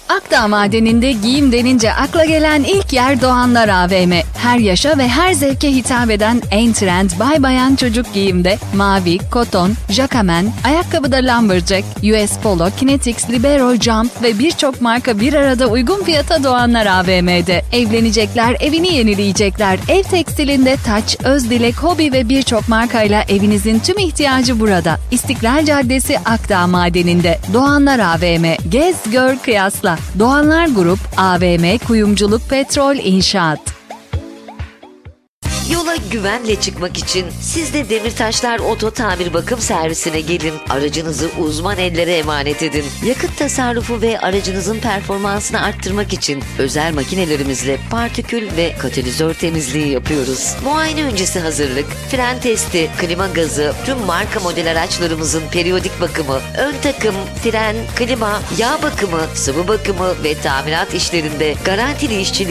Akdağ Madeni'nde giyim denince akla gelen ilk yer Doğanlar AVM. Her yaşa ve her zevke hitap eden en trend bay bayan çocuk giyimde mavi, koton, jacquemin, ayakkabıda lumberjack, US Polo, Kinetics, Libero, Jump ve birçok marka bir arada uygun fiyata Doğanlar AVM'de. Evlenecekler, evini yenileyecekler. Ev tekstilinde Taç, Özdilek, Hobi ve birçok markayla evinizin tüm ihtiyacı burada. İstiklal Caddesi Akdağ Madeni'nde Doğanlar AVM. Gez, gör, kıyasla. Doğanlar Grup, AVM, Kuyumculuk, Petrol, İnşaat. Yola güvenle çıkmak için siz de Demirtaşlar Oto Tamir Bakım Servisine gelin. Aracınızı uzman ellere emanet edin. Yakıt tasarrufu ve aracınızın performansını arttırmak için özel makinelerimizle partikül ve katalizör temizliği yapıyoruz. Muayene öncesi hazırlık, fren testi, klima gazı, tüm marka model araçlarımızın periyodik bakımı, ön takım, fren, klima, yağ bakımı, sıvı bakımı ve tamirat işlerinde garantili işçilik